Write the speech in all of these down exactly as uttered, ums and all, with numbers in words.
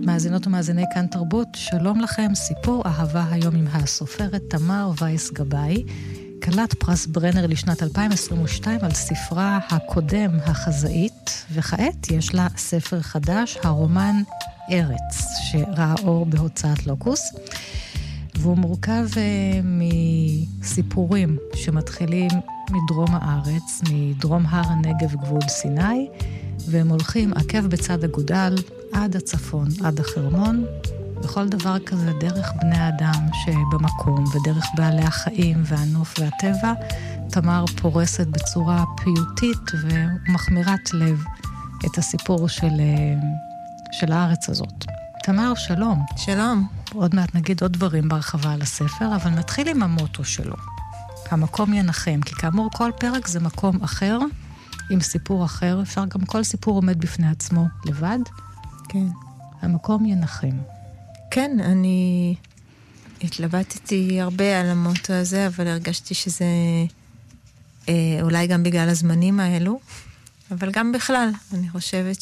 מאזינות ומאזיני כאן תרבות, שלום לכם, סיפור אהבה היום עם הסופרת תמר וייס גבאי, קלת פרס ברנר לשנת אלפיים עשרים ושתיים על ספרה הקודם, החזאית, וכעת יש לה ספר חדש, הרומן ארץ, שראה אור בהוצאת לוקוס, והוא מורכב uh, מסיפורים שמתחילים מדרום הארץ, מדרום הר הנגב גבול סיני, והם הולכים עקב בצד אגודל עד הצפון, עד החרמון, בכל דבר כזה דרך בני האדם שבמקום, ודרך בעלי החיים והנוף והטבע, תמר פורסת בצורה פיוטית ומחמירת לב את הסיפור של, של הארץ הזאת. תמר, שלום. שלום. עוד מעט נגיד עוד דברים בהרחבה על הספר, אבל נתחיל עם המוטו שלו. המקום ינחם, כי כאמור כל פרק זה מקום אחר, עם סיפור אחר, אפשר גם כל סיפור עומד בפני עצמו לבד. כן. המקום ינחם. כן, אני התלבטתי הרבה על המוטו הזה, אבל הרגשתי שזה אה, אולי גם בגלל הזמנים האלו, אבל גם בכלל, אני חושבת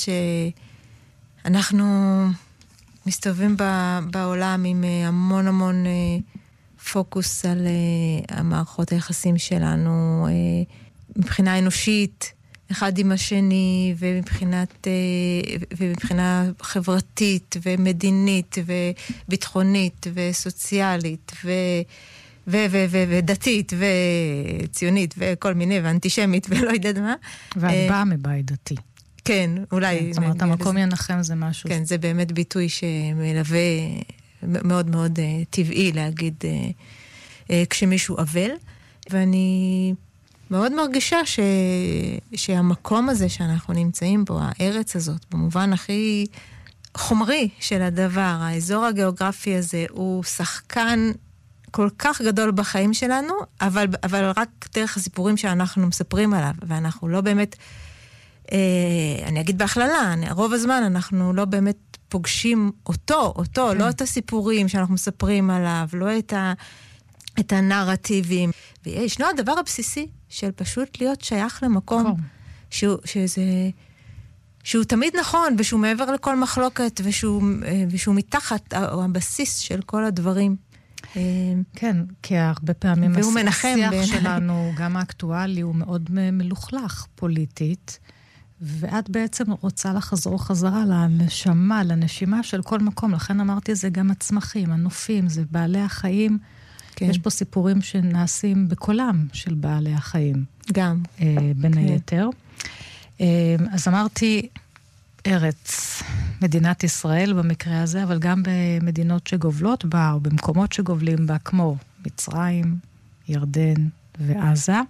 שאנחנו מסתובבים ב, בעולם עם המון המון אה, פוקוס על אה, המערכות היחסים שלנו, אה, מבחינה אנושית, אחד עם השני, ומבחינת, ומבחינה חברתית, ומדינית, וביטחונית, וסוציאלית, ו, ו, ו, ו, ודתית, וציונית, וכל מיני, ואנטישמית, ולא יודעת מה. ואת באה מבית דתי. כן, אולי. זאת אומרת, המקום ינחם זה משהו. כן, זה באמת ביטוי שמלווה מאוד מאוד טבעי להגיד כשמישהו אבל, ואני מאוד מרגישה ש... שהמקום הזה שאנחנו נמצאים בו, הארץ הזאת, במובן הכי חומרי של הדבר, האזור הגיאוגרפי הזה, הוא שחקן כל כך גדול בחיים שלנו, אבל, אבל רק דרך הסיפורים שאנחנו מספרים עליו, ואנחנו לא באמת, אה, אני אגיד בהכללה, רוב הזמן אנחנו לא באמת פוגשים אותו, אותו, כן. לא את הסיפורים שאנחנו מספרים עליו, לא את ה... את הנרטיבים. וישנו הדבר הבסיסי של פשוט להיות שייך למקום שהוא, שזה, שהוא תמיד נכון, ושהוא מעבר לכל מחלוקת, ושהוא, ושהוא מתחת, או הבסיס של כל הדברים. כן, כי הרבה פעמים השיח שלנו, גם האקטואלי, הוא מאוד מלוכלך פוליטית, ואת בעצם רוצה לחזור חזרה לנשמה, לנשימה של כל מקום. לכן אמרתי, זה גם הצמחים, הנופים, זה בעלי החיים, כן. יש פה סיפורים שנעשים בקולם של בעלי החיים. גם. אה, בין כן. היתר. אה, אז אמרתי, ארץ, מדינת ישראל במקרה הזה, אבל גם במדינות שגובלות בה, או במקומות שגובלים בה, כמו מצרים, ירדן ועזה.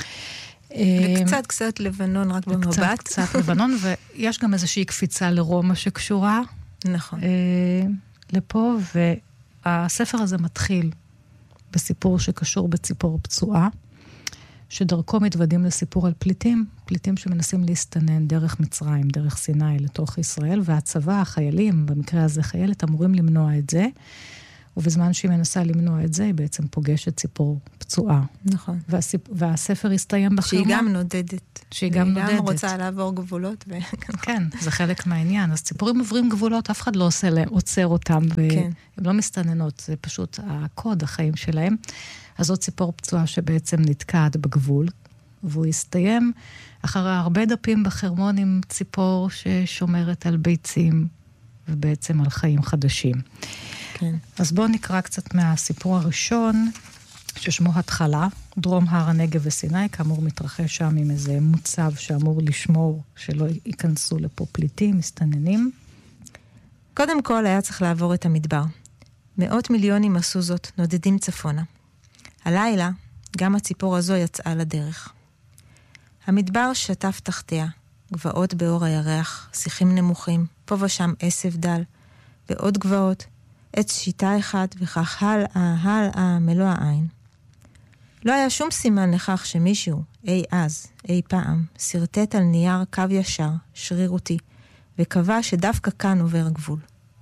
וקצת קצת לבנון רק במבט. קצת קצת לבנון, ויש גם איזושהי קפיצה לרומא שקשורה. נכון. אה, לפה, והספר הזה מתחיל בסיפור שקשור בציפור פצועה, שדרכו מתוודים לסיפור על פליטים, פליטים שמנסים להסתנן דרך מצרים, דרך סיני לתוך ישראל, והצבא, החיילים, במקרה הזה חיילת, אמורים למנוע את זה, ובזמן שהיא מנסה למנוע את זה, היא בעצם פוגשת ציפור פצועה. נכון. והסיפ... והספר הסתיים בחרמון. שהיא גם נודדת. שהיא גם נודדת. והיא גם רוצה לעבור גבולות. ו... כן, זה חלק מהעניין. אז ציפורים עוברים גבולות, אף אחד לא עושה, עוצר אותם. ו... כן. הן לא מסתננות, זה פשוט הקוד, החיים שלהם. אז זאת ציפור פצועה שבעצם נתקעת בגבול, והוא הסתיים אחרי הרבה דפים בחרמון עם ציפור ששומרת על ביצים, ובעצם על חיים חדשים. כן. אז בואו נקרא קצת מהסיפור הראשון, ששמו התחלה, דרום הר הנגב וסיני, כאמור מתרחש שם עם איזה מוצב שאמור לשמור שלא ייכנסו לפה פליטים, מסתננים. קודם כל היה צריך לעבור את המדבר. מאות מיליונים עשו זאת, נודדים צפונה. הלילה, גם הציפור הזו יצאה לדרך. המדבר שטף תחתיה, גבעות באור הירח, שיחים נמוכים, פה ושם עשב דל, ועוד גבעות, עץ שיטה אחד, וכך הלאה, הלאה, מלוא העין. לא היה שום סימן לכך שמישהו, אי אז, אי פעם, סרטט על נייר קו ישר, שרירותי, וקבע שדווקא כאן עובר הגבול.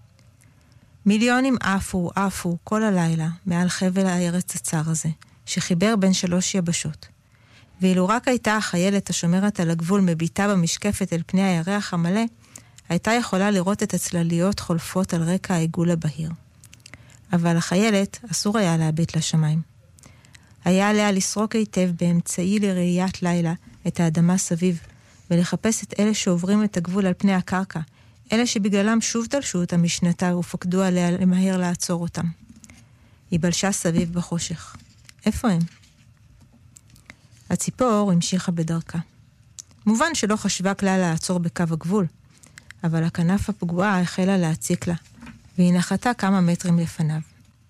מיליונים עפו, עפו, כל הלילה, מעל חבל הארץ הצר הזה, שחיבר בין שלוש יבשות. ואילו רק הייתה החיילת השומרת על הגבול מביטה במשקפת אל פני הירח המלא, הייתה יכולה לראות את הצלליות חולפות על רקע העיגול הבהיר. אבל החיילת אסור היה להביט לשמיים. היה עליה לסרוק היטב באמצעי לראיית לילה את האדמה סביב, ולחפש את אלה שעוברים את הגבול על פני הקרקע, אלה שבגללם שוב תלשו אותם משנתה ופקדו עליה למהר לעצור אותם. היא בלשה סביב בחושך. איפה הם? הציפור המשיכה בדרכה. מובן שלא חשבה כלל לעצור בקו הגבול, אבל הכנף הפגועה החלה להציק לה, והיא נחתה כמה מטרים לפניו.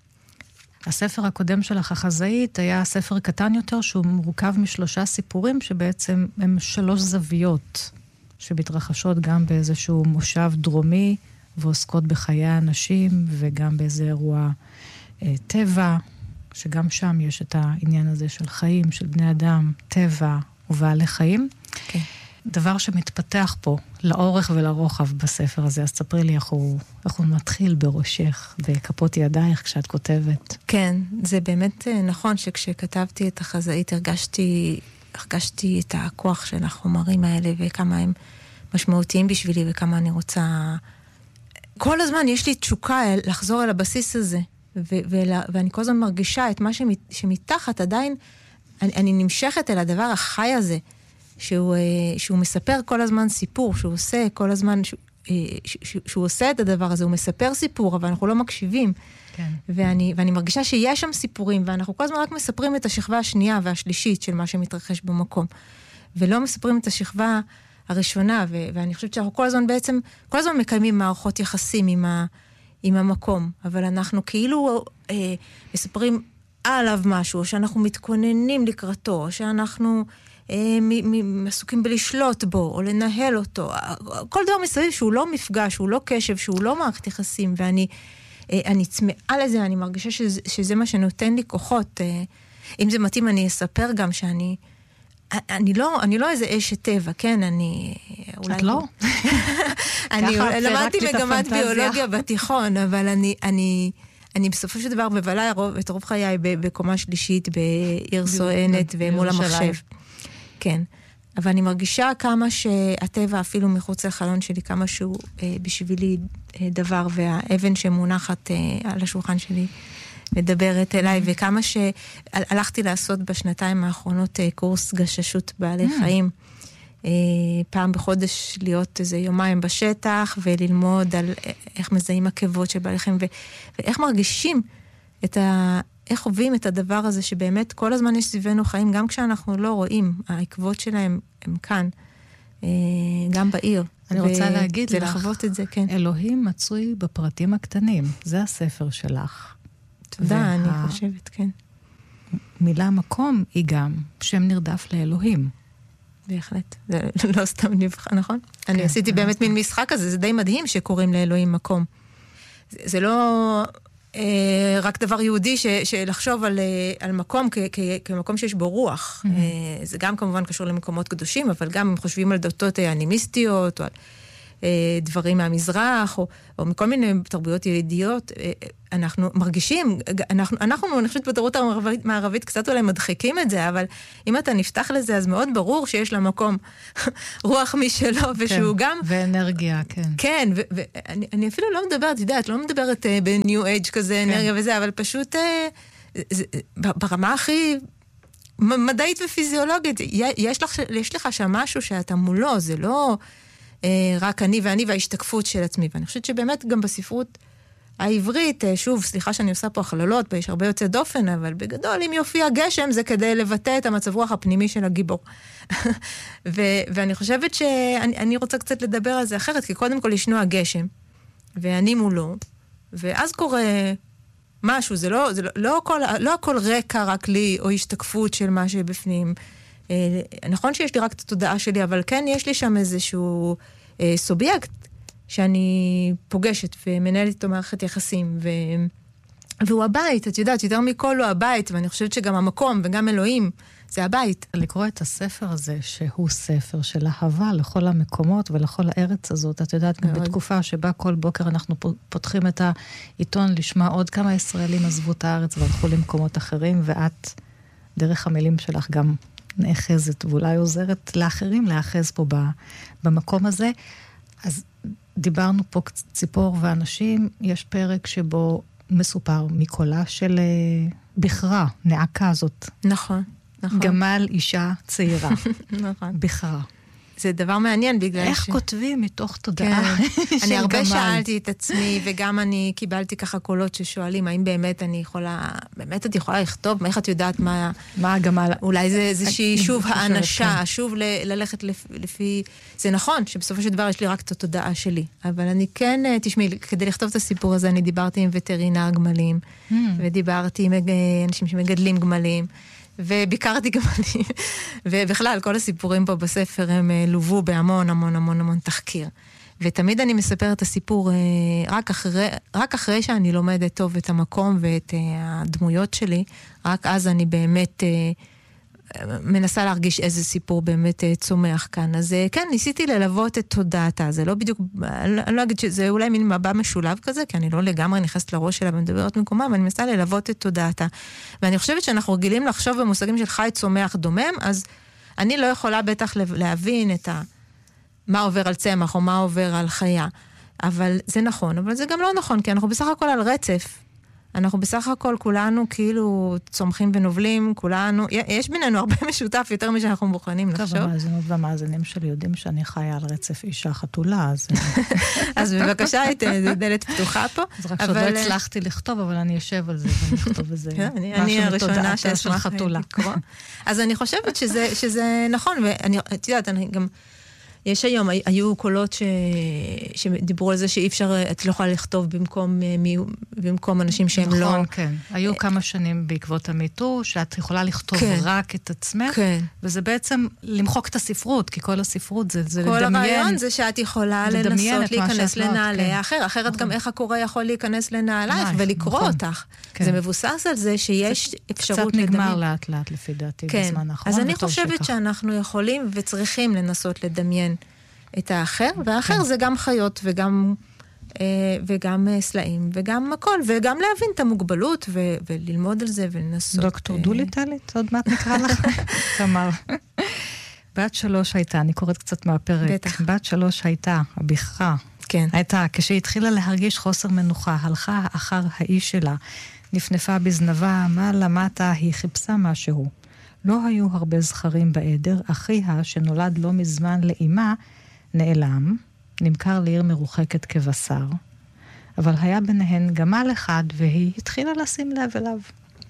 הספר הקודם שלך, החזאית, היה ספר קטן יותר שהוא מורכב משלושה סיפורים שבעצם הם שלוש זוויות שמתרחשות גם באיזשהו מושב דרומי ועוסקות בחיי האנשים וגם באיזה אירוע אה, טבע, שגם שם יש את העניין הזה של חיים, של בני אדם, טבע ובעלי חיים. כן. דבר שמתפתח פה לאורך ולרוחב בספר הזה, אז ספרי לי איך הוא, איך הוא מתחיל בראשך, בכפות ידייך כשאת כותבת. כן, זה באמת נכון שכשכתבתי את החזאית הרגשתי, הרגשתי את הכוח של החומרים האלה וכמה הם משמעותיים בשבילי וכמה אני רוצה... כל הזמן יש לי תשוקה לחזור אל הבסיס הזה, ו- ו- ואני כל הזמן מרגישה את מה שמת- שמתחת עדיין, אני, אני נמשכת אל הדבר החי הזה, שהוא, שהוא מספר כל הזמן סיפור, שהוא עושה כל הזמן, שהוא, שהוא עושה את הדבר הזה, הוא מספר סיפור, אבל אנחנו לא מקשיבים. כן. ואני, ואני מרגישה שיש שם סיפורים, ואנחנו כל הזמן רק מספרים את השכבה השנייה והשלישית של מה שמתרחש במקום. ולא מספרים את השכבה הראשונה, ו, ואני חושבת שאנחנו כל הזמן בעצם, כל הזמן מקיימים מערכות יחסים עם, ה, עם המקום, אבל אנחנו כאילו אה, מספרים עליו משהו, או שאנחנו מתכוננים לקראתו, או שאנחנו... עסוקים בלשלוט בו, או לנהל אותו. כל דבר מסביב שהוא לא מפגש, שהוא לא קשב, שהוא לא מערכת יחסים, ואני אני צמאה לזה, אני מרגישה שזה, שזה מה שנותן לי כוחות. אם זה מתאים, אני אספר גם שאני, אני לא, אני לא איזה אשת טבע, כן, אני... את לא? אני למדתי מגמת ביולוגיה בתיכון, אבל אני, אני, אני בסופו של דבר מבלה את רוב חיי בקומה שלישית, בעיר סואנת ומול המחשב. כן, אבל אני מרגישה כמה שהטבע אפילו מחוץ לחלון שלי, כמה שהוא אה, בשבילי אה, דבר, והאבן שמונחת אה, על השולחן שלי מדברת אליי, וכמה שהלכתי לעשות בשנתיים האחרונות אה, קורס גששות בעלי חיים, אה, פעם בחודש להיות איזה יומיים בשטח, וללמוד על איך מזהים עקבות של בעלי חיים, ואיך מרגישים את ה... איך חווים את הדבר הזה שבאמת כל הזמן יש סביבנו חיים, גם כשאנחנו לא רואים, העקבות שלהם הם כאן, גם בעיר. אני רוצה להגיד לך, לחוות את זה, כן. אלוהים מצוי בפרטים הקטנים, זה הספר שלך. תודה, וה... אני חושבת, כן. מילה מקום היא גם שם נרדף לאלוהים. בהחלט, זה לא סתם נבחר, נכון? כן, אני עשיתי באמת מין משחק הזה, זה די מדהים שקוראים לאלוהים מקום. זה, זה לא... רק דבר יהודי שלחשוב על, על מקום כ, כ, כמקום שיש בו רוח. Mm-hmm. זה גם כמובן קשור למקומות קדושים, אבל גם אם חושבים על דתות האנימיסטיות, או על דברים מהמזרח, או, או מכל מיני תרבויות ילידיות, אנחנו מרגישים, אנחנו, אנחנו אני חושבת בתרבות המערבית קצת אולי מדחיקים את זה, אבל אם אתה נפתח לזה, אז מאוד ברור שיש למקום רוח משלו, ושהוא כן, גם... ואנרגיה, כן. כן, ואני אני אפילו לא מדברת, יודעת, לא מדברת uh, בניו אייג' כזה, כן. אנרגיה וזה, אבל פשוט uh, זה, ברמה הכי מדעית ופיזיולוגית, יש לך, יש לך שם משהו שאתה מולו, זה לא uh, רק אני ואני וההשתקפות של עצמי, ואני חושבת שבאמת גם בספרות העברית, שוב, סליחה שאני עושה פה הכללות, יש הרבה יוצא דופן, אבל בגדול, אם יופיע גשם, זה כדי לבטא את המצב רוח הפנימי של הגיבור. ו- ואני חושבת שאני אני רוצה קצת לדבר על זה אחרת, כי קודם כל ישנו הגשם, ואני מולו, ואז קורה משהו, זה לא, זה לא, לא, הכל, לא הכל רקע רק לי, או השתקפות של מה שבפנים. אה, נכון שיש לי רק את התודעה שלי, אבל כן יש לי שם איזשהו אה, סובייקט, שאני פוגשת ומנהלת איתו מערכת יחסים, ו... והוא הבית, את יודעת, יותר מכל הוא הבית, ואני חושבת שגם המקום וגם אלוהים, זה הבית. לקרוא את הספר הזה, שהוא ספר של אהבה לכל המקומות ולכל הארץ הזאת, את יודעת, גם בתקופה שבה כל בוקר אנחנו פותחים את העיתון לשמוע עוד כמה ישראלים עזבו את הארץ והלכו למקומות אחרים, ואת, דרך המילים שלך, גם נאחזת, ואולי עוזרת לאחרים לאחז פה במקום הזה. אז דיברנו פה ציפור ואנשים, יש פרק שבו מסופר מקולה של בחרה, נעקה זאת. נכון, נכון. גמל אישה צעירה. נכון. בחרה. זה דבר מעניין בגלל איך ש... כותבים מתוך תודעה של גמל? אני הרבה שאלתי את עצמי, וגם אני קיבלתי ככה קולות ששואלים, האם באמת אני יכולה, באמת את יכולה לכתוב, איך את יודעת מה... מה הגמל? אולי זה איזושהי שוב האנשה, שוב ללכת לפי... זה נכון שבסופו של דבר יש לי רק את התודעה שלי, אבל אני כן, תשמעי, כדי לכתוב את הסיפור הזה, אני דיברתי עם וטרינר גמלים, ודיברתי עם אנשים שמגדלים גמלים, וביקרתי גמלים, ובכלל, כל הסיפורים פה בספר הם לובו בהמון המון המון המון תחקיר. ותמיד אני מספר את הסיפור רק אחרי, רק אחרי שאני לומדת טוב את המקום ואת הדמויות שלי, רק אז אני באמת מנסה להרגיש איזה סיפור באמת צומח כאן. אז כן, ניסיתי ללוות את תודעתה. זה לא בדיוק, אני לא אגיד שזה אולי מין מבע משולב כזה, כי אני לא לגמרי נכנסת לראש שלה ומדברת מקומה, אבל אני מנסה ללוות את תודעתה. ואני חושבת שאנחנו רגילים לחשוב במושגים של חי צומח דומם, אז אני לא יכולה בטח להבין את ה... מה עובר על צמח או מה עובר על חיה. אבל זה נכון, אבל זה גם לא נכון, כי אנחנו בסך הכל על רצף. אנחנו בסך הכל כולנו כאילו צומחים ונובלים, כולנו, יש בינינו הרבה משותף יותר משאנחנו מוכנים לחשוב. טוב, המאזינות והמאזינים שלי יודעים שאני חיה על רצף אישה חתולה, אז... אז בבקשה, דלת פתוחה פה. אז רק שעוד לא הצלחתי לכתוב, אבל אני אשב על זה, ואני אכתוב איזה אני הראשונה שאשמח לקרוא. אז אני חושבת שזה נכון, ואני יודעת, אני גם... יש היום, היו קולות ש... שדיברו על זה שאי אפשר, את לא יכולה לכתוב במקום, במקום אנשים שהם נכון, לא... נכון, כן. היו כמה שנים בעקבות המיתו, שאת יכולה לכתוב כן. רק את עצמך, כן. וזה בעצם למחוק את הספרות, כי כל הספרות זה, זה כל לדמיין... כל הרעיון זה שאת יכולה לנסות להיכנס לנעלי כן. האחר, אחרת נכון. גם איך הקורא יכול להיכנס לנעלייך ולקרוא נכון. אותך. כן. זה מבוסס על זה שיש אפשרות לדמיין. קצת נגמר לאט לאט לפי דעתי כן. בזמן האחרון. אז אני חושבת שכך. שאנחנו יכולים וצריכים לנסות לדמיין את האחר, והאחר כן. זה גם חיות וגם, אה, וגם סלעים וגם הכל, וגם להבין את המוגבלות ו- וללמוד על זה ולנסות. דוקטור אה... דולי טלית, עוד מעט נקרא לך. תמר. בת שלוש הייתה, אני קוראת קצת מהפרק. בטח. בת שלוש הייתה, הבכרה. כן. הייתה, כשהתחילה להרגיש חוסר מנוחה, הלכה אחר האיש שלה, נפנפה בזנבה, מה למטה, היא חיפשה משהו. לא היו הרבה זכרים בעדר, אחיה שנולד לא מזמן לאימה, נעלם, נמכר לעיר מרוחקת כבשר, אבל היה ביניהן גמל אחד, והיא התחילה לשים לב אליו.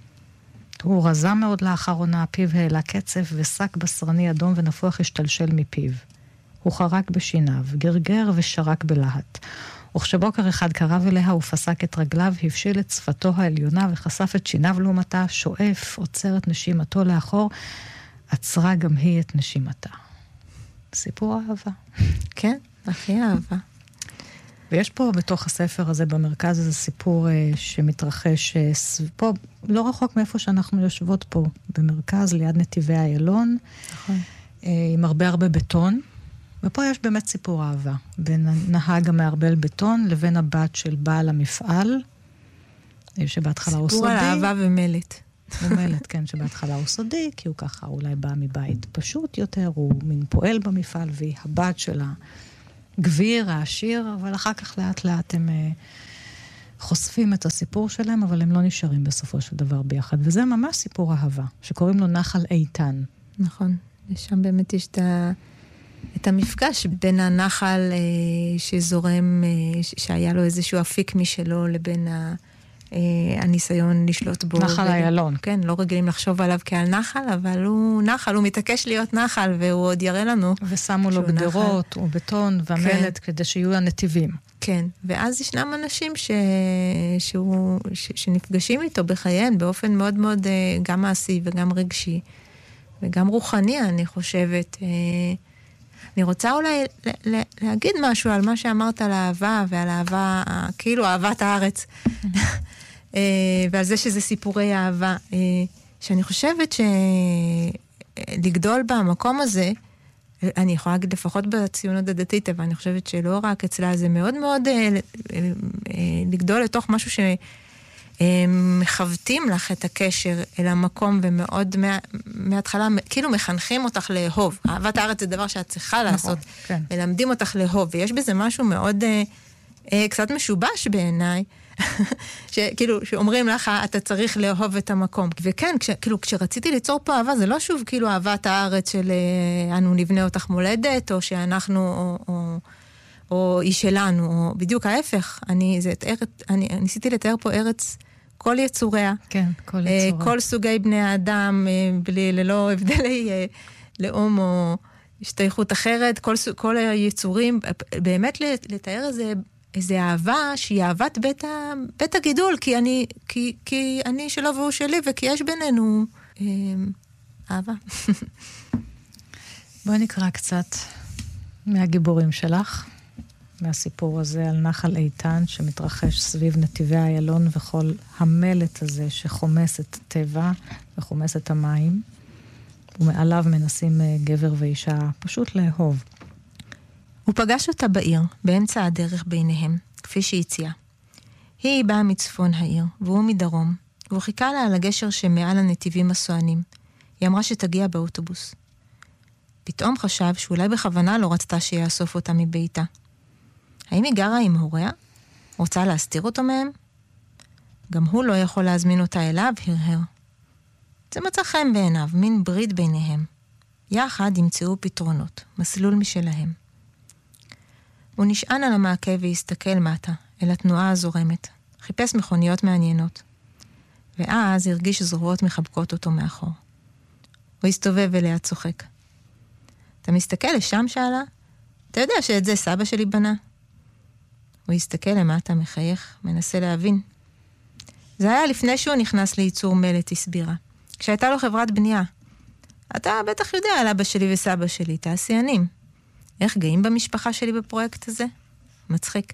הוא רזה מאוד לאחרונה, פיו העלה קצף, ושק בשרני אדום ונפוח השתלשל מפיו. הוא חרק בשיניו, גרגר ושרק בלהט. וכשבוקר אחד קרב אליה, הוא פסק את רגליו, הבשיל את שפתו העליונה, וחשף את שיניו לעומתה, שואף, עוצר את נשימתו לאחור, עצרה גם היא את נשימתה. סיפור אהבה. כן, הכי אהבה. ויש פה בתוך הספר הזה במרכז איזה סיפור אה, שמתרחש אה, פה, לא רחוק מאיפה שאנחנו יושבות פה, במרכז ליד נתיבי איילון, נכון. אה, עם הרבה הרבה בטון, ופה יש באמת סיפור אהבה, בין הנהג המערבל בטון לבין הבת של בעל המפעל, אה, שבהתחלה הוא סודי. סיפור על אהבה ומלט. ומלט, כן, שבהתחלה הוא סודי, כי הוא ככה אולי בא מבית פשוט יותר, הוא מין פועל במפעל, והיא הבת של הגביר, העשיר, אבל אחר כך לאט לאט הם uh, חושפים את הסיפור שלהם, אבל הם לא נשארים בסופו של דבר ביחד. וזה ממש סיפור אהבה, שקוראים לו נחל איתן. נכון, ושם באמת יש את, ה... את המפגש בין הנחל uh, שזורם, uh, שהיה לו איזשהו אפיק משלו, לבין ה... הניסיון לשלוט בו. נחל איילון. כן, לא רגילים לחשוב עליו כעל נחל, אבל הוא נחל, הוא מתעקש להיות נחל, והוא עוד יראה לנו. ושמו לו גדרות ובטון ומלט, כדי שיהיו הנתיבים. כן, ואז ישנם אנשים ש... שהוא... ש... שנפגשים איתו בחייהם, באופן מאוד מאוד גם מעשי וגם רגשי, וגם רוחני, אני חושבת. אני רוצה אולי להגיד משהו על מה שאמרת על האהבה, ועל אהבה, כאילו אהבת הארץ. ועל זה שזה סיפורי אהבה, שאני חושבת שלגדול במקום הזה, אני יכולה להגיד לפחות בציונות הדתית, אבל אני חושבת שלא רק אצלה, זה מאוד מאוד לגדול לתוך משהו מכוותים לך את הקשר אל המקום, ומאוד מה, מההתחלה, כאילו מחנכים אותך לאהוב. אהבת הארץ זה דבר שאת צריכה לעשות. כן. מלמדים אותך לאהוב, ויש בזה משהו מאוד אה, אה, קצת משובש בעיניי, שכאילו, שאומרים לך, אתה צריך לאהוב את המקום. וכן, כש, כאילו, כשרציתי ליצור פה אהבה, זה לא שוב כאילו אהבת הארץ של אה, אנו נבנה אותך מולדת, או שאנחנו, או, או, או היא שלנו, או בדיוק ההפך. אני, זה, ארץ, אני, אני ניסיתי לתאר פה ארץ כל יצוריה. כן, כל יצוריה. כל סוגי בני האדם, בלי, ללא הבדלי לאום או השתייכות אחרת, כל, כל היצורים, באמת לתאר איזה, איזה אהבה שהיא אהבת בית, ה, בית הגידול, כי אני, כי, כי אני שלו והוא שלי, וכי יש בינינו אה, אהבה. בואי נקרא קצת מהגיבורים שלך. מהסיפור הזה על נחל איתן שמתרחש סביב נתיבי איילון וכל המלט הזה שחומס את הטבע וחומס את המים, ומעליו מנסים גבר ואישה פשוט לאהוב. הוא פגש אותה בעיר, באמצע הדרך ביניהם, כפי שהציעה. היא באה מצפון העיר, והוא מדרום, והוא חיכה לה על הגשר שמעל הנתיבים הסוענים. היא אמרה שתגיע באוטובוס. פתאום חשב שאולי בכוונה לא רצתה שיאסוף אותה מביתה. האם היא גרה עם הוריה? רוצה להסתיר אותו מהם? גם הוא לא יכול להזמין אותה אליו, הרהר. זה מצא חן בעיניו, מין ברית ביניהם. יחד ימצאו פתרונות, מסלול משלהם. הוא נשען על המעקה והסתכל מטה, אל התנועה הזורמת. חיפש מכוניות מעניינות. ואז הרגיש זרועות מחבקות אותו מאחור. הוא הסתובב אליה צוחק. אתה מסתכל לשם, שאלה? אתה יודע שאת זה סבא שלי בנה? הוא הסתכל למטה, מחייך, מנסה להבין. זה היה לפני שהוא נכנס לייצור מלט, הסבירה. כשהייתה לו חברת בנייה. אתה בטח יודע על אבא שלי וסבא שלי, תעשיינים. איך גאים במשפחה שלי בפרויקט הזה? מצחיק.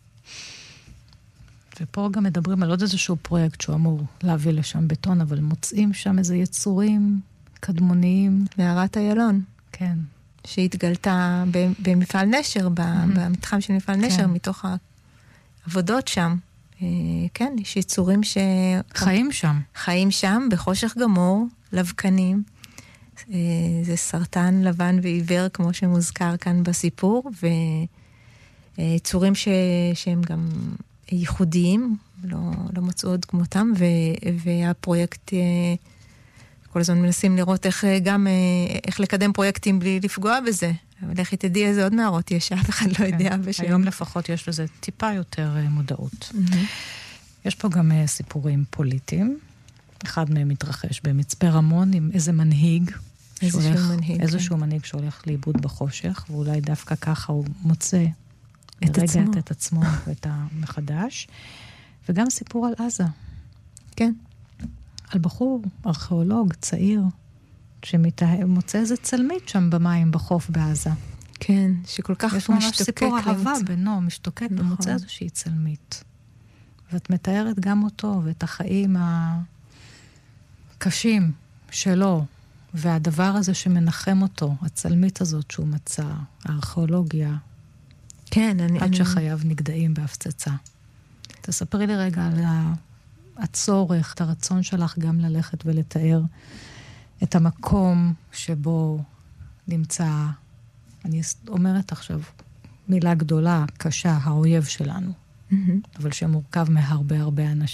ופה גם מדברים על עוד איזשהו פרויקט שהוא אמור להביא לשם בטון, אבל מוצאים שם איזה יצורים קדמוניים. מערת איילון. כן. שהתגלתה במפעל נשר, במתחם של מפעל נשר, מתוך העבודות שם. כן, יש יצורים ש... חיים שם. חיים שם, בחושך גמור, לבקנים. זה סרטן לבן ועיוור, כמו שמוזכר כאן בסיפור, ויצורים ש... שהם גם ייחודיים, לא, לא מצאו עוד כמותם, ו... והפרויקט... כל הזמן מנסים לראות איך גם, איך לקדם פרויקטים בלי לפגוע בזה. אבל איך תדעי איזה עוד נערות יש, אף אחד לא יודע בשם. היום לפחות יש לזה טיפה יותר מודעות. יש פה גם סיפורים פוליטיים. אחד מהם מתרחש במצפה רמון עם איזה מנהיג. איזשהו מנהיג. איזשהו מנהיג שהולך לאיבוד בחושך, ואולי דווקא ככה הוא מוצא את עצמו. את עצמו ואת המחדש. וגם סיפור על עזה. כן. על בחור, ארכיאולוג, צעיר, שמוצא איזה צלמית שם במים, בחוף בעזה. כן, שכל כך משתוקק. יש ממש סיפור אהבה בינו, משתוקק, נכון. ומוצא איזושהי צלמית. ואת מתארת גם אותו, ואת החיים הקשים שלו, והדבר הזה שמנחם אותו, הצלמית הזאת שהוא מצא, הארכיאולוגיה, כן, אני... עד שחייו נגדעים בהפצצה. תספרי לי רגע על ה... הצורך, את הרצון שלך גם ללכת ולתאר את המקום שבו נמצא, אני אומרת עכשיו מילה גדולה, קשה, האויב שלנו, mm-hmm. אבל שמורכב מהרבה הרבה אנשים.